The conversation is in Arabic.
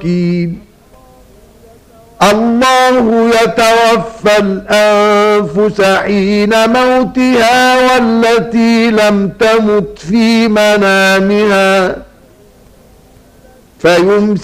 وكيل. الله يتوفى الأنفس حين موتها والتي لم تمت في منامها فيمسك